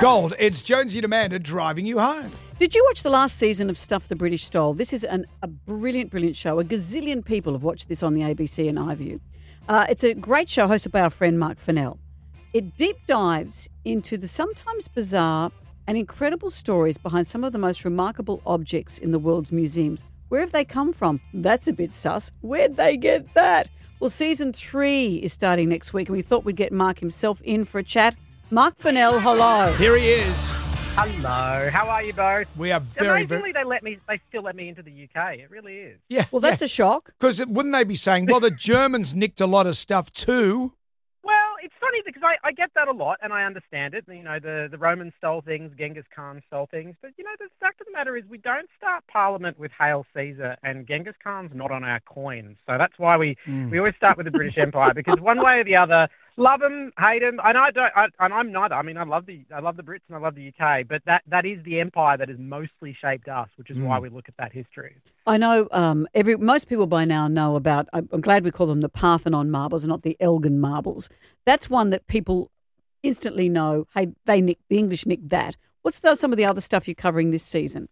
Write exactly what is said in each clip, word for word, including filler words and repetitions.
Gold, it's Jonesy and Amanda driving you home. Did you watch the last season of Stuff the British Stole? This is an, a brilliant, brilliant show. A gazillion people have watched this on the A B C and iView. Uh, it's a great show hosted by our friend Mark Fennell. It deep dives into the sometimes bizarre and incredible stories behind some of the most remarkable objects in the world's museums. Where have they come from? That's a bit sus. Where'd they get that? Well, season three is starting next week, and we thought we'd get Mark himself in for a chat. Mark Fennell, hello. Here he is. Hello, how are you both? We are very, Amazingly, very... they let me. They still let me into the U K. It really is. Yeah. Well, that's yeah. a shock. Because wouldn't they be saying, well, the Germans nicked a lot of stuff too? Well, it's funny because I, I get that a lot and I understand it. You know, the, the Romans stole things, Genghis Khan stole things. But, you know, the fact of the matter is we don't start Parliament with Hail Caesar, and Genghis Khan's not on our coins. So that's why we, mm. we always start with the British Empire, because one way or the other, love them, hate them, and I don't. I, and I'm neither. I mean, I love the I love the Brits and I love the U K, but that, that is the empire that has mostly shaped us, which is mm. why we look at that history. I know um, every most people by now know about. I'm glad we call them the Parthenon marbles and not the Elgin marbles. That's one that people instantly know. Hey, they nicked the English nicked that. What's the, some of the other stuff you're covering this season?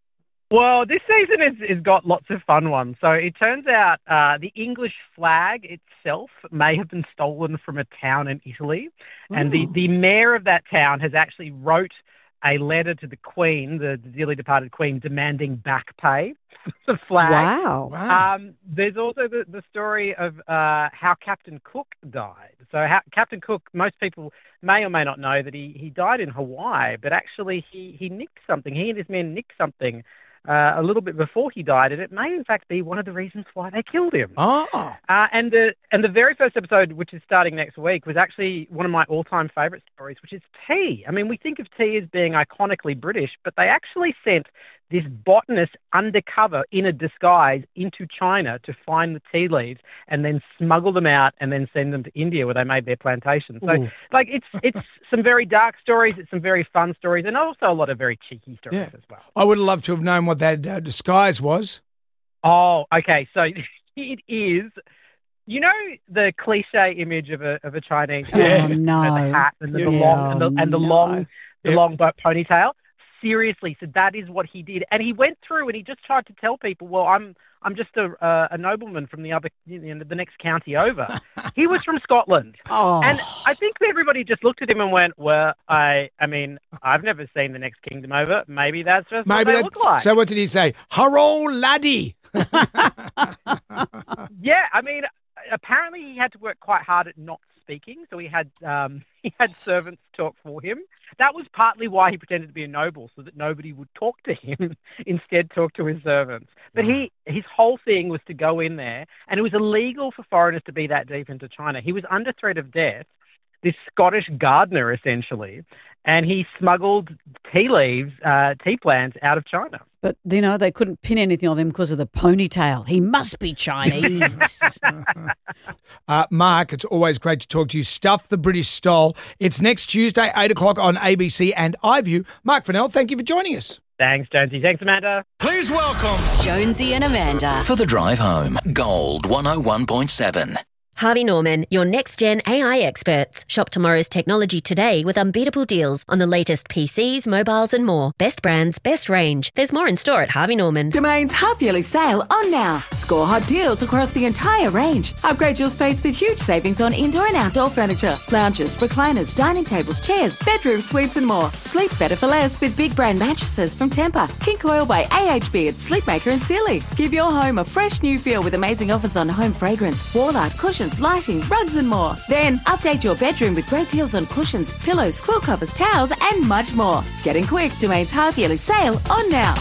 Well, this season has, has got lots of fun ones. So it turns out uh, the English flag itself may have been stolen from a town in Italy. Ooh. And the, the mayor of that town has actually wrote a letter to the Queen, the, the dearly departed Queen, demanding back pay for the flag. Wow. wow. Um, there's also the, the story of uh, how Captain Cook died. So how, Captain Cook, most people may or may not know that he, he died in Hawaii, but actually he, he nicked something. He and his men nicked something Uh, a little bit before he died, and it may in fact be one of the reasons why they killed him. Oh, uh, and the and the very first episode, which is starting next week, was actually one of my all-time favourite stories, which is tea. I mean, we think of tea as being iconically British, but they actually sent this botanist undercover in a disguise into China to find the tea leaves and then smuggle them out and then send them to India where they made their plantations. So, Ooh. like, it's it's some very dark stories, it's some very fun stories, and also a lot of very cheeky stories yeah. as well. I would have loved to have known what that uh, disguise was. Oh, okay. So it is, you know, the cliche image of a of a Chinese Yeah. with Oh, no. the hat and the, Yeah. the long and the, and the No. long the Yep. long bo- ponytail. Seriously, so that is what he did, and he went through and he just tried to tell people, "Well, I'm I'm just a uh, a nobleman from the other, you know, the next county over." He was from Scotland, Oh. and I think everybody just looked at him and went, "Well, I I mean, I've never seen the next kingdom over. Maybe that's just Maybe what they that, look like." So what did he say? Hurrah, laddie! Yeah, I mean, apparently he had to work quite hard at not speaking, so he had um, he had servants talk for him. That was partly why he pretended to be a noble, so that nobody would talk to him, instead talk to his servants. But he his whole thing was to go in there, and it was illegal for foreigners to be that deep into China. He was under threat of death, this Scottish gardener, essentially, and he smuggled tea leaves, uh, tea plants out of China. But, you know, they couldn't pin anything on him because of the ponytail. He must be Chinese. uh, Mark, it's always great to talk to you. Stuff the British Stole. It's next Tuesday, eight o'clock on A B C and iView. Mark Fennell, thank you for joining us. Thanks, Jonesy. Thanks, Amanda. Please welcome Jonesy and Amanda. For the drive home, Gold one oh one point seven. Harvey Norman, your next-gen A I experts. Shop tomorrow's technology today with unbeatable deals on the latest P Cs, mobiles and more. Best brands, best range. There's more in store at Harvey Norman. Domain's half-yearly sale on now. Score hot deals across the entire range. Upgrade your space with huge savings on indoor and outdoor furniture. Lounges, recliners, dining tables, chairs, bedroom suites and more. Sleep better for less with big brand mattresses from Tempur. King Coil by A H B at Sleepmaker and Sealy. Give your home a fresh new feel with amazing offers on home fragrance, wall art, cushions, lighting, rugs and more. Then update your bedroom with great deals on cushions, pillows, quilt covers, towels and much more. Getting quick, Domain's half-yearly sale on now.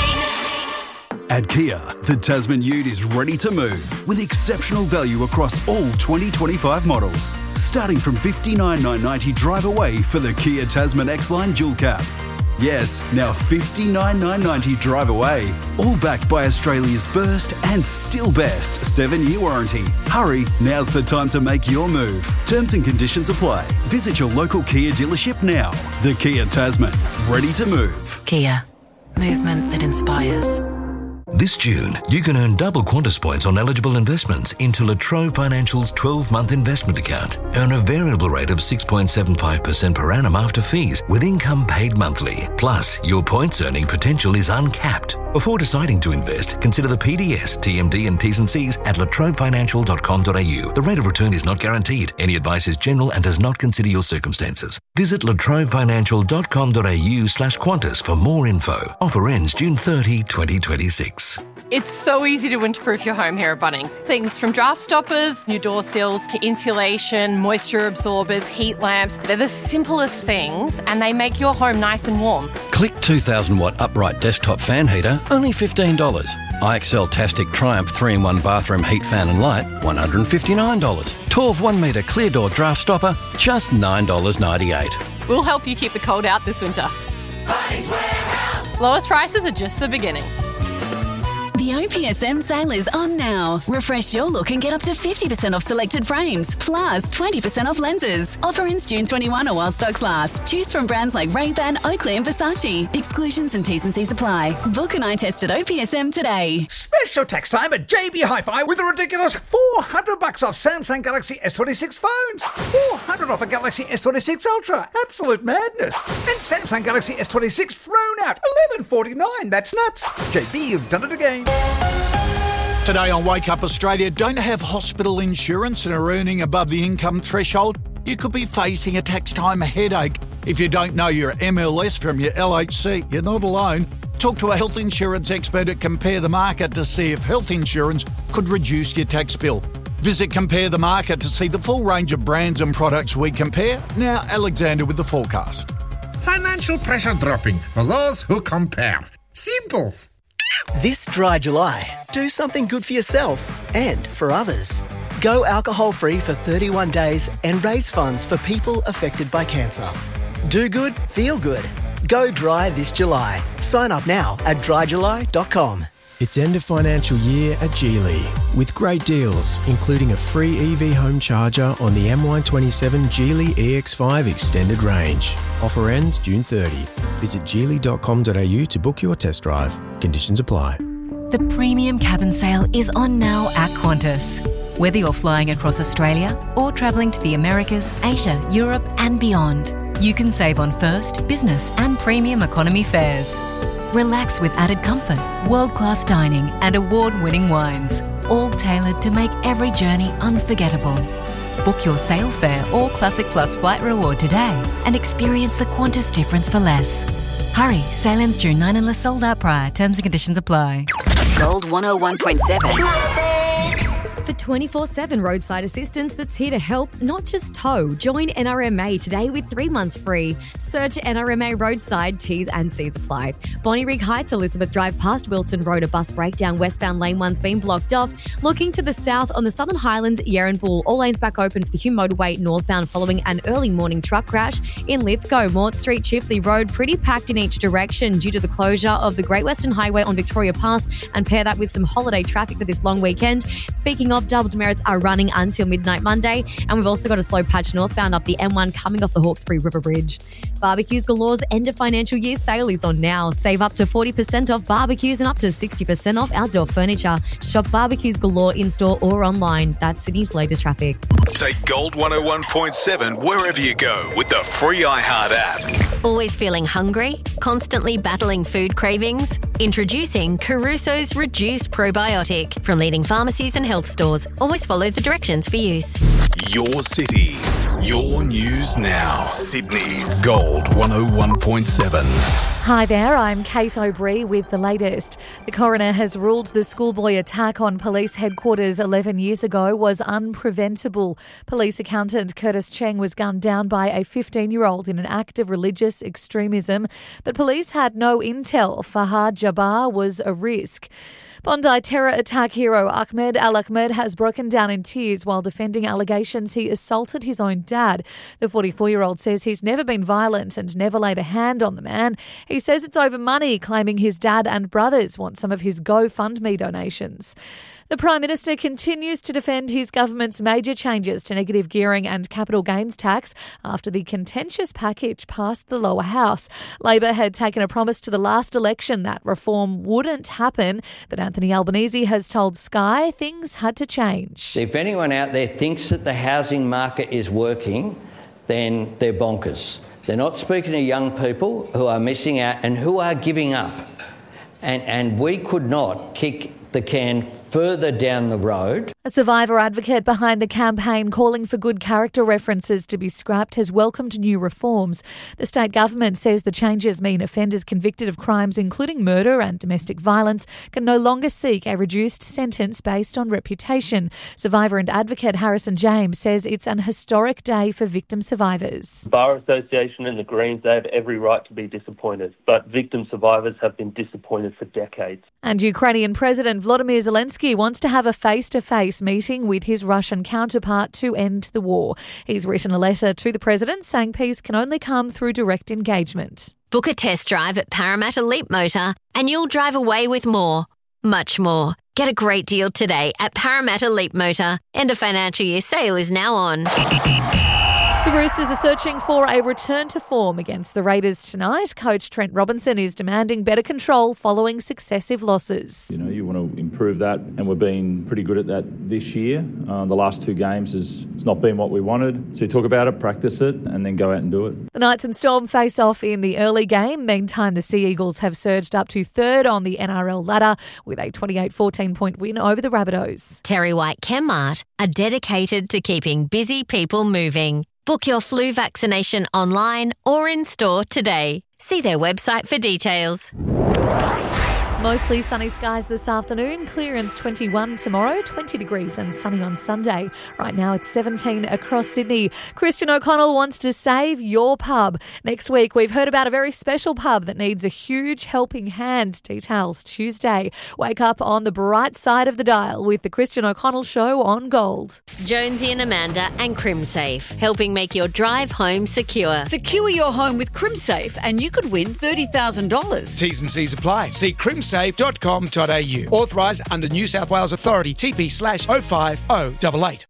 At Kia, the Tasman Ute is ready to move with exceptional value across all twenty twenty-five models. Starting from fifty-nine thousand nine hundred ninety drive away for the Kia Tasman X-Line Dual Cab. Yes, now fifty-nine thousand nine hundred ninety drive away. All backed by Australia's first and still best seven-year warranty. Hurry, now's the time to make your move. Terms and conditions apply. Visit your local Kia dealership now. The Kia Tasman, ready to move. Kia, movement that inspires. This June, you can earn double Qantas points on eligible investments into La Trobe Financial's twelve-month investment account. Earn a variable rate of six point seven five percent per annum after fees with income paid monthly. Plus, your points earning potential is uncapped. Before deciding to invest, consider the P D S, T M D and T's and C's at latrobe financial dot com dot a u. The rate of return is not guaranteed. Any advice is general and does not consider your circumstances. Visit latrobe financial dot com dot a u slash Qantas for more info. Offer ends June thirtieth, twenty twenty-six. It's so easy to winterproof your home here at Bunnings. Things from draft stoppers, new door sills to insulation, moisture absorbers, heat lamps. They're the simplest things and they make your home nice and warm. Click two thousand watt upright desktop fan heater, only fifteen dollars. I X L Tastic Triumph three in one bathroom heat fan and light, one hundred fifty-nine dollars. Torv one metre clear door draft stopper, just nine dollars ninety-eight. We'll help you keep the cold out this winter. Bunnings Warehouse. Lowest prices are just the beginning. The O P S M sale is on now. Refresh your look and get up to fifty percent off selected frames, plus twenty percent off lenses. Offer ends June twenty-first or while stocks last. Choose from brands like Ray-Ban, Oakley and Versace. Exclusions and T's and C's apply. Book an eye test at O P S M today. Special tax time at J B Hi-Fi with a ridiculous four hundred bucks off Samsung Galaxy S twenty-six phones. four hundred off a Galaxy S twenty-six Ultra. Absolute madness. And Samsung Galaxy S twenty-six thrown out. eleven forty-nine. That's nuts. J B, you've done it again. Today on Wake Up Australia, don't have hospital insurance and are earning above the income threshold? You could be facing a tax time headache. If you don't know your M L S from your L H C, you're not alone. Talk to a health insurance expert at Compare the Market to see if health insurance could reduce your tax bill. Visit Compare the Market to see the full range of brands and products we compare. Now, Alexander with the forecast. Financial pressure dropping for those who compare. Simples. This dry July, do something good for yourself and for others. Go alcohol-free for thirty-one days and raise funds for people affected by cancer. Do good, feel good. Go dry this July. Sign up now at dry july dot com. It's end of financial year at Geely with great deals, including a free E V home charger on the M Y twenty-seven Geely E X five Extended Range. Offer ends June thirtieth. Visit geely dot com dot a u to book your test drive. Conditions apply. The premium cabin sale is on now at Qantas. Whether you're flying across Australia or travelling to the Americas, Asia, Europe and beyond, you can save on first, business and premium economy fares. Relax with added comfort, world-class dining and award-winning wines, all tailored to make every journey unforgettable. Book your sail fare or Classic Plus flight reward today and experience the Qantas difference for less. Hurry, sale ends June ninth unless sold out prior. Terms and conditions apply. Gold one oh one point seven. For twenty-four seven roadside assistance that's here to help, not just tow. Join N R M A today with three months free. Search N R M A roadside, T's and C's apply. Bonnyrigg Heights, Elizabeth Drive past Wilson Road, a bus breakdown. Westbound lane one's been blocked off. Looking to the south on the Southern Highlands, Yarranbull, all lanes back open for the Hume motorway northbound following an early morning truck crash. In Lithgow, Mort Street, Chifley Road, pretty packed in each direction due to the closure of the Great Western Highway on Victoria Pass, and pair that with some holiday traffic for this long weekend. Speaking of, double demerits are running until midnight Monday, and we've also got a slow patch northbound up the M one coming off the Hawkesbury River Bridge. Barbecues Galore's end of financial year sale is on now. Save up to forty percent off barbecues and up to sixty percent off outdoor furniture. Shop Barbecues Galore in-store or online. That's Sydney's latest traffic. Take Gold one oh one point seven wherever you go with the free iHeart app. Always feeling hungry? Constantly battling food cravings? Introducing Caruso's Reduce Probiotic from leading pharmacies and health stores. Always follow the directions for use. Your city, your news now. Sydney's Gold one oh one point seven. Hi there, I'm Kate O'Brien with the latest. The coroner has ruled the schoolboy attack on police headquarters eleven years ago was unpreventable. Police accountant Curtis Cheng was gunned down by a fifteen-year-old in an act of religious extremism, but police had no intel. Fahad Jabbar was a risk. Bondi terror attack hero Ahmed Al-Ahmed has broken down in tears while defending allegations he assaulted his own dad. The forty-four-year-old says he's never been violent and never laid a hand on the man. He says it's over money, claiming his dad and brothers want some of his GoFundMe donations. The Prime Minister continues to defend his government's major changes to negative gearing and capital gains tax after the contentious package passed the lower house. Labor had taken a promise to the last election that reform wouldn't happen, but Anthony Albanese has told Sky things had to change. If anyone out there thinks that the housing market is working, then they're bonkers. They're not speaking to young people who are missing out and who are giving up. And, and we could not kick the can further down the road. A survivor advocate behind the campaign calling for good character references to be scrapped has welcomed new reforms. The state government says the changes mean offenders convicted of crimes including murder and domestic violence can no longer seek a reduced sentence based on reputation. Survivor and advocate Harrison James says it's an historic day for victim survivors. Bar Association and the Greens, they have every right to be disappointed, but victim survivors have been disappointed for decades. And Ukrainian President Volodymyr Zelensky wants to have a face-to-face meeting with his Russian counterpart to end the war. He's written a letter to the president saying peace can only come through direct engagement. Book a test drive at Parramatta Leap Motor and you'll drive away with more. Much more. Get a great deal today at Parramatta Leap Motor. End of financial year sale is now on. The Roosters are searching for a return to form against the Raiders tonight. Coach Trent Robinson is demanding better control following successive losses. You know, you want to improve that, and we've been pretty good at that this year. Uh, the last two games has it's not been what we wanted. So you talk about it, practice it, and then go out and do it. The Knights and Storm face off in the early game. Meantime, the Sea Eagles have surged up to third on the N R L ladder with a twenty-eight fourteen point win over the Rabbitohs. Terry White Chemmart are dedicated to keeping busy people moving. Book your flu vaccination online or in store today. See their website for details. Mostly sunny skies this afternoon, clear and twenty-one tomorrow, twenty degrees and sunny on Sunday. Right now it's seventeen across Sydney. Christian O'Connell wants to save your pub. Next week we've heard about a very special pub that needs a huge helping hand. Details Tuesday. Wake up on the bright side of the dial with the Christian O'Connell Show on Gold. Jonesy and Amanda and CrimSafe, helping make your drive home secure. Secure your home with CrimSafe and you could win thirty thousand dollars. T's and C's apply. See crimsafe dot com dot a u. Authorised under New South Wales Authority, T P slash oh five oh eight eight.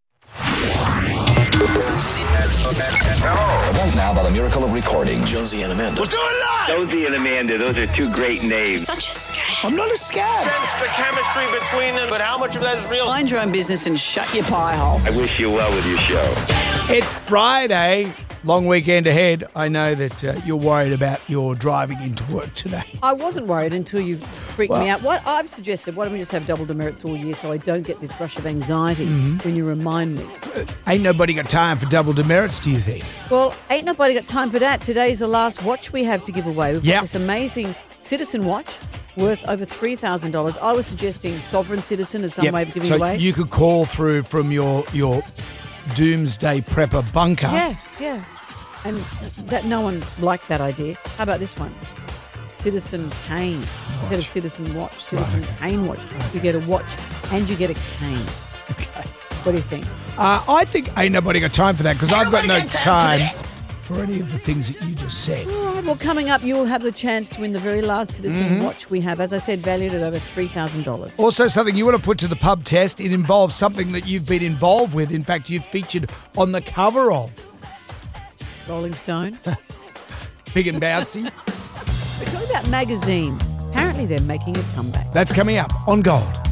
Right now, by the miracle of recording, Jonesy and Amanda. We'll do it live! Jonesy and Amanda, those are two great names. Such a scam. I'm not a scam. Sense the chemistry between them, but how much of that is real? Mind your own business and shut your pie hole. I wish you well with your show. It's Friday. Long weekend ahead. I know that uh, you're worried about your driving into work today. I wasn't worried until you freaked well, me out. What I've suggested, why don't we just have double demerits all year so I don't get this rush of anxiety mm-hmm. when you remind me. Uh, ain't nobody got time for double demerits, do you think? Well, ain't nobody got time for that. Today's the last watch we have to give away. We've yep. got this amazing Citizen watch worth over three thousand dollars. I was suggesting Sovereign Citizen as some yep. way of giving so away. You could call through from your, your doomsday prepper bunker. Yeah, yeah. And that no one liked that idea. How about this one? C- Citizen Cane. Watch. Instead of Citizen Watch, Citizen right, okay. Cane Watch. Okay. You get a watch and you get a cane. Okay. What do you think? Uh, I think ain't nobody got time for that because I've got no time for any of the things that you just said. All right, well, coming up, you'll have the chance to win the very last Citizen mm-hmm. watch we have. As I said, valued at over three thousand dollars. Also, something you want to put to the pub test. It involves something that you've been involved with. In fact, you've featured on the cover of Rolling Stone. Big and bouncy. We're talking about magazines. Apparently they're making a comeback. That's coming up on Gold.